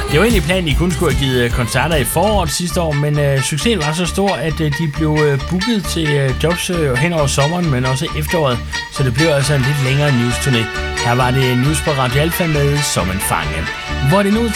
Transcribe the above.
Det var egentlig planen, at I kun skulle have givet koncerter i foråret sidste år, men succesen var så stor, at de blev booket til jobs hen over sommeren, men også efteråret, så det blev altså en lidt længere news-turné. Her var det News på Radio Alpha med Som en fange. Hvor det nu